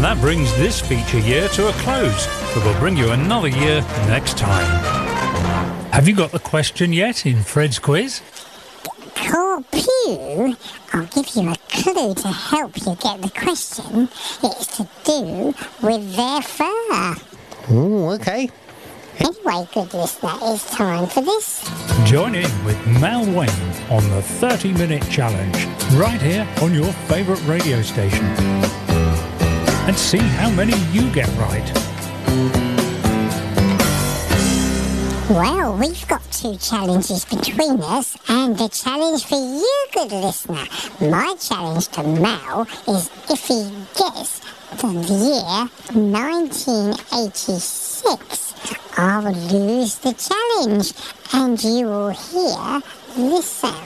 And that brings this feature year to a close, but we'll bring you another year next time. Have you got the question yet in Fred's quiz? Corpue, I'll give you a clue to help you get the question. It's to do with their fur. Ooh, okay. Anyway, good listener, it's time for this. Join in with Mal Wayne on the 30-minute challenge, right here on your favourite radio station. And see how many you get right. Well, we've got 2 challenges between us, and the challenge for you, good listener. My challenge to Mal is if he gets the year 1986, I'll lose the challenge, and you will hear this sound.